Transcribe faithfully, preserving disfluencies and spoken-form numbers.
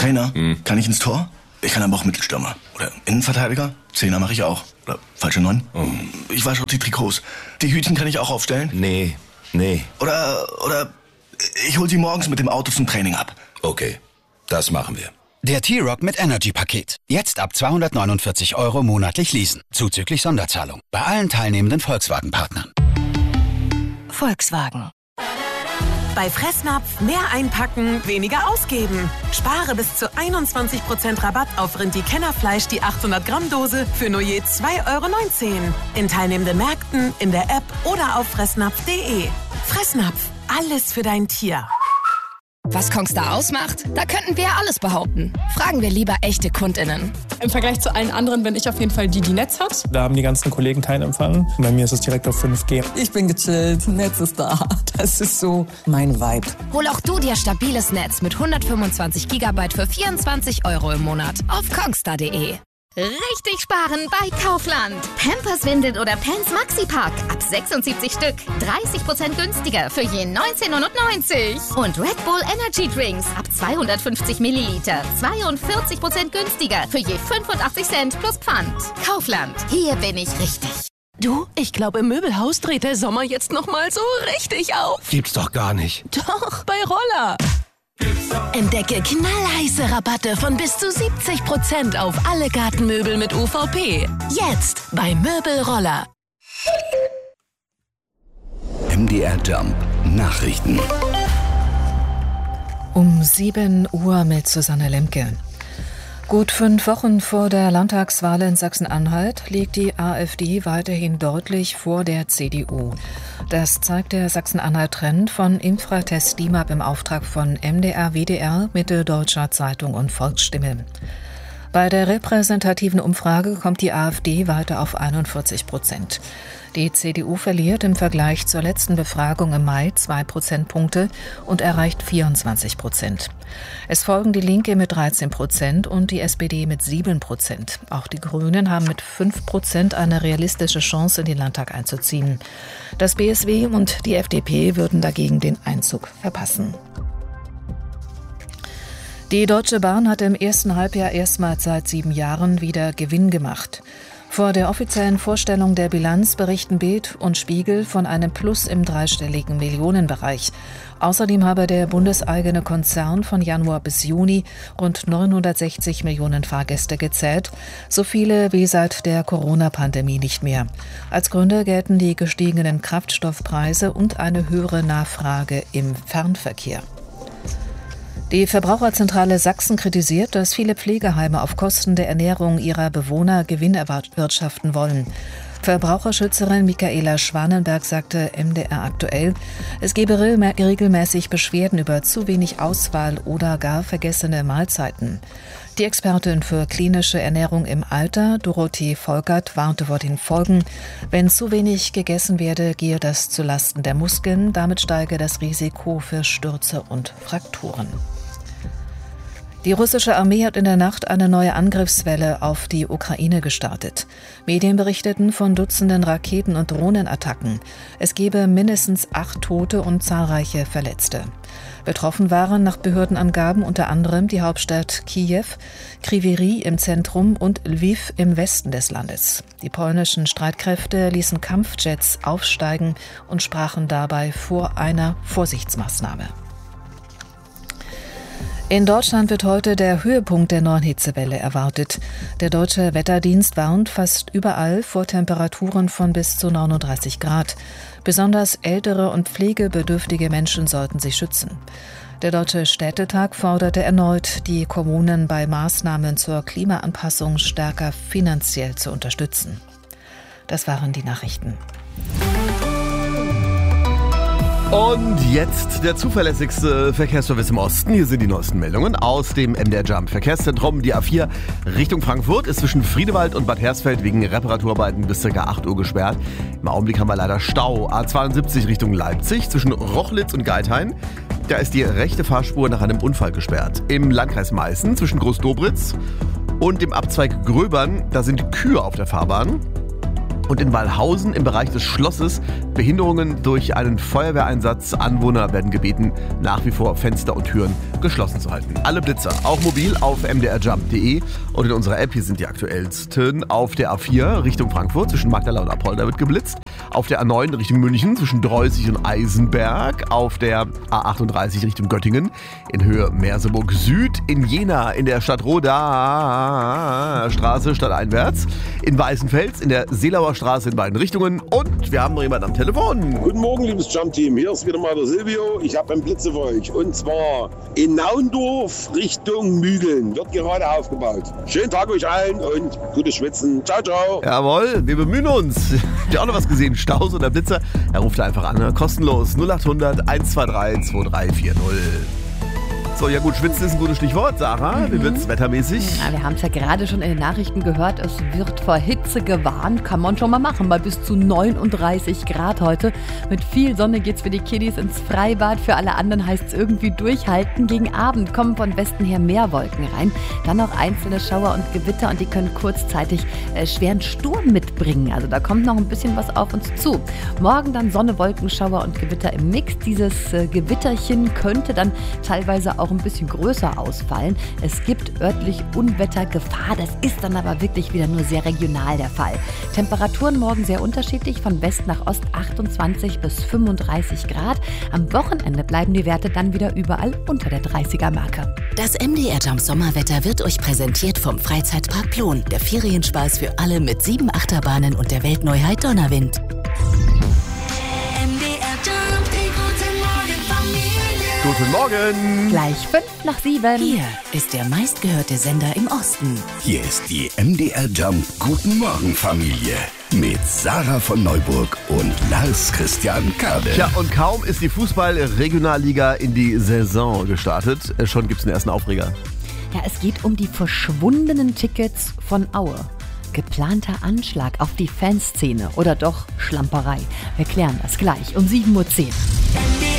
Trainer? Hm. Kann ich ins Tor? Ich kann aber auch Mittelstürmer. Oder Innenverteidiger? Zehner mache ich auch. Oder falsche Neun? Oh. Ich wasche auch die Trikots. Die Hütchen kann ich auch aufstellen? Nee, nee. Oder, oder ich hol sie morgens mit dem Auto zum Training ab. Okay, das machen wir. Der T-Roc mit Energy-Paket. Jetzt ab zweihundertneunundvierzig Euro monatlich leasen. Zuzüglich Sonderzahlung. Bei allen teilnehmenden Volkswagen-Partnern. Volkswagen. Bei Fressnapf mehr einpacken, weniger ausgeben. Spare bis zu einundzwanzig Prozent Rabatt auf Rindi-Kennerfleisch die achthundert Gramm Dose für nur je zwei Euro neunzehn. In teilnehmenden Märkten, in der App oder auf fressnapf punkt de. Fressnapf, alles für dein Tier. Was Kongstar ausmacht? Da könnten wir alles behaupten. Fragen wir lieber echte KundInnen. Im Vergleich zu allen anderen bin ich auf jeden Fall die, die Netz hat. Da haben die ganzen Kollegen keinen Empfang. Bei mir ist es direkt auf fünf G. Ich bin gechillt, Netz ist da. Das ist so mein Vibe. Hol auch du dir stabiles Netz mit hundertfünfundzwanzig Gigabyte für vierundzwanzig Euro im Monat auf kongstar punkt de. Richtig sparen bei Kaufland. Pampers, Windeln oder Pants Maxi-Pack. Ab sechsundsiebzig Stück. dreißig Prozent günstiger für je neunzehn neunundneunzig. Und Red Bull Energy Drinks. Ab zweihundertfünfzig Milliliter. zweiundvierzig Prozent günstiger für je fünfundachtzig Cent plus Pfand. Kaufland. Hier bin ich richtig. Du, ich glaube, im Möbelhaus dreht der Sommer jetzt noch mal so richtig auf. Gibt's doch gar nicht. Doch, bei Roller. Entdecke knallheiße Rabatte von bis zu siebzig Prozent auf alle Gartenmöbel mit U V P. Jetzt bei Möbelroller. M D R Jump Nachrichten. Um sieben Uhr mit Susanne Lemke. Gut fünf Wochen vor der Landtagswahl in Sachsen-Anhalt liegt die AfD weiterhin deutlich vor der C D U. Das zeigt der Sachsen-Anhalt-Trend von Infratest D I M A P im Auftrag von M D R, W D R, Mitte-Deutscher Zeitung und Volksstimme. Bei der repräsentativen Umfrage kommt die AfD weiter auf einundvierzig Prozent. Die C D U verliert im Vergleich zur letzten Befragung im Mai zwei Prozentpunkte und erreicht vierundzwanzig Prozent. Es folgen die Linke mit dreizehn Prozent und die S P D mit sieben Prozent. Auch die Grünen haben mit fünf Prozent eine realistische Chance, in den Landtag einzuziehen. Das B S W und die F D P würden dagegen den Einzug verpassen. Die Deutsche Bahn hat im ersten Halbjahr erstmals seit sieben Jahren wieder Gewinn gemacht. Vor der offiziellen Vorstellung der Bilanz berichten Bild und Spiegel von einem Plus im dreistelligen Millionenbereich. Außerdem habe der bundeseigene Konzern von Januar bis Juni rund neunhundertsechzig Millionen Fahrgäste gezählt, so viele wie seit der Corona-Pandemie nicht mehr. Als Gründe gelten die gestiegenen Kraftstoffpreise und eine höhere Nachfrage im Fernverkehr. Die Verbraucherzentrale Sachsen kritisiert, dass viele Pflegeheime auf Kosten der Ernährung ihrer Bewohner Gewinn erwirtschaften wollen. Verbraucherschützerin Michaela Schwanenberg sagte M D R aktuell, es gebe regelmäßig Beschwerden über zu wenig Auswahl oder gar vergessene Mahlzeiten. Die Expertin für klinische Ernährung im Alter, Dorothee Volkert, warnte vor den Folgen. Wenn zu wenig gegessen werde, gehe das zulasten der Muskeln. Damit steige das Risiko für Stürze und Frakturen. Die russische Armee hat in der Nacht eine neue Angriffswelle auf die Ukraine gestartet. Medien berichteten von Dutzenden Raketen- und Drohnenattacken. Es gebe mindestens acht Tote und zahlreiche Verletzte. Betroffen waren nach Behördenangaben unter anderem die Hauptstadt Kiew, Kryvyi Rih im Zentrum und Lviv im Westen des Landes. Die polnischen Streitkräfte ließen Kampfjets aufsteigen und sprachen dabei vor einer Vorsichtsmaßnahme. In Deutschland wird heute der Höhepunkt der neuen Hitzewelle erwartet. Der Deutsche Wetterdienst warnt fast überall vor Temperaturen von bis zu neununddreißig Grad. Besonders ältere und pflegebedürftige Menschen sollten sich schützen. Der Deutsche Städtetag forderte erneut, die Kommunen bei Maßnahmen zur Klimaanpassung stärker finanziell zu unterstützen. Das waren die Nachrichten. Und jetzt der zuverlässigste Verkehrsservice im Osten. Hier sind die neuesten Meldungen aus dem M D R Jump Verkehrszentrum. Die A vier Richtung Frankfurt ist zwischen Friedewald und Bad Hersfeld wegen Reparaturarbeiten bis ca. acht Uhr gesperrt. Im Augenblick haben wir leider Stau. A zweiundsiebzig Richtung Leipzig zwischen Rochlitz und Geithain. Da ist die rechte Fahrspur nach einem Unfall gesperrt. Im Landkreis Meißen zwischen Großdobritz und dem Abzweig Gröbern, da sind Kühe auf der Fahrbahn. Und in Wallhausen im Bereich des Schlosses Behinderungen durch einen Feuerwehreinsatz. Anwohner werden gebeten, nach wie vor Fenster und Türen geschlossen zu halten. Alle Blitzer, auch mobil auf m d r jump punkt d e und in unserer App, hier sind die aktuellsten. Auf der A vier Richtung Frankfurt zwischen Magdala und Apolda wird geblitzt. Auf der A neun Richtung München zwischen Dreußig und Eisenberg. Auf der A achtunddreißig Richtung Göttingen in Höhe Merseburg Süd. In Jena in der Stadtroda Straße stadteinwärts. In Weißenfels in der Seelauer Straße in beiden Richtungen. Und wir haben noch jemanden am Telefon. Guten Morgen, liebes Jump-Team. Hier ist wieder mal der Silvio. Ich habe einen Blitze für euch. Und zwar in Naundorf Richtung Mügeln. Wird gerade aufgebaut. Schönen Tag euch allen und gutes Schwitzen. Ciao, ciao. Jawohl, wir bemühen uns. Habt ihr auch noch was gesehen? Staus oder Blitzer? Er ruft einfach an. Kostenlos null achthundert eins zwei drei zwei drei vier null. So, ja gut, schwitzen ist ein gutes Stichwort. Sarah, mhm. wie wird's wettermäßig? Ja, wir haben es ja gerade schon in den Nachrichten gehört, es wird vor Hitze gewarnt. Kann man schon mal machen, bei bis zu neununddreißig Grad heute. Mit viel Sonne geht's für die Kiddies ins Freibad. Für alle anderen heißt es irgendwie durchhalten. Gegen Abend kommen von Westen her mehr Wolken rein. Dann noch einzelne Schauer und Gewitter und die können kurzzeitig äh, schweren Sturm mitbringen. Also da kommt noch ein bisschen was auf uns zu. Morgen dann Sonne, Wolken, Schauer und Gewitter im Mix. Dieses äh, Gewitterchen könnte dann teilweise auch ein bisschen größer ausfallen. Es gibt örtlich Unwettergefahr. Das ist dann aber wirklich wieder nur sehr regional der Fall. Temperaturen morgen sehr unterschiedlich. Von West nach Ost achtundzwanzig bis fünfunddreißig Grad. Am Wochenende bleiben die Werte dann wieder überall unter der dreißiger-Marke. Das M D R Jump Sommerwetter wird euch präsentiert vom Freizeitpark Plon. Der Ferienspaß für alle mit sieben Achterbahnen und der Weltneuheit Donnerwind. Guten Morgen. Gleich fünf nach sieben. Hier ist der meistgehörte Sender im Osten. Hier ist die M D R Jump Guten Morgen Familie mit Sarah von Neuburg und Lars Christian Kade. Tja, und kaum ist die Fußball-Regionalliga in die Saison gestartet, schon gibt's einen ersten Aufreger. Ja, es geht um die verschwundenen Tickets von Aue. Geplanter Anschlag auf die Fanszene oder doch Schlamperei? Wir klären das gleich um sieben Uhr zehn.